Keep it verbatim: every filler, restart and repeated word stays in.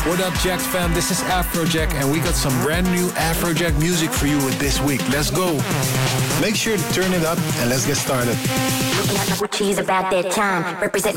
What up, Jack fam? This is Afrojack, and we got some brand new Afrojack music for you this week. Let's go. Make sure to turn it up and let's get started. Looking at my Gucci's about that time. Represent